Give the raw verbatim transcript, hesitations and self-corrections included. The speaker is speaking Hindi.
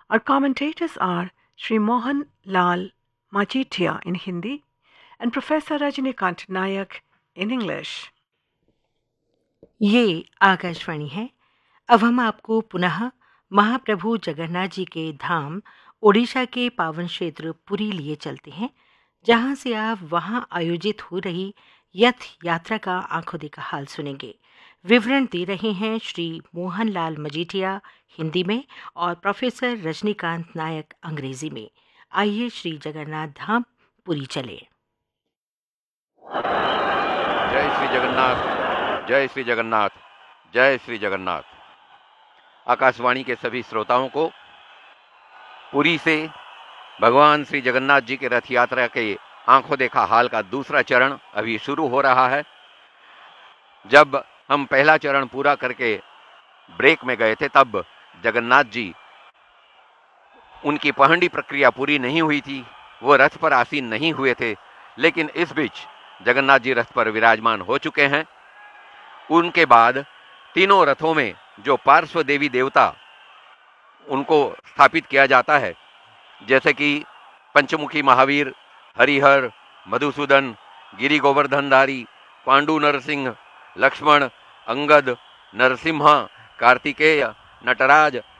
Our commentators are Sri Mohan Lal Majitia in Hindi and Professor Rajnikant Nayak in English. ये आकाशवाणी है। अब हम आपको पुनः महाप्रभु जगन्नाथ जी के धाम ओडिशा के पावन क्षेत्र पुरी लिए चलते हैं, जहां से आप वहां आयोजित हो रही यथ यात्रा का आंखों देखा हाल सुनेंगे। विवरण दे रहे हैं श्री मोहन लाल मजीठिया हिंदी में और प्रोफेसर रजनीकांत नायक अंग्रेजी में। आइए श्री जगन्नाथ धाम पुरी चले। जय श्री जगन्नाथ, जय श्री जगन्नाथ, जय श्री जगन्नाथ। आकाशवाणी के सभी श्रोताओं को पुरी से भगवान श्री जगन्नाथ जी के रथ यात्रा के आंखों देखा हाल का दूसरा चरण अभी शुरू हो रहा है। जब हम पहला चरण पूरा करके ब्रेक में गए थे, तब जगन्नाथ जी, उनकी पहंडी प्रक्रिया पूरी नहीं हुई थी, वो रथ पर आसीन नहीं हुए थे, लेकिन इस बीच जगन्नाथ जी रथ पर विराजमान हो चुके हैं। उनके बाद तीनों रथों में जो पार्श्व देवी देवता उनको स्थापित किया जाता है, जैसे कि पंचमुखी महावीर, हरिहर, मधुसूदन, गिरि गोवर्धनधारी, पांडु नरसिंह, लक्ष्मण, अंगद, नरसिम्हा, कार्तिकेय, नटराज,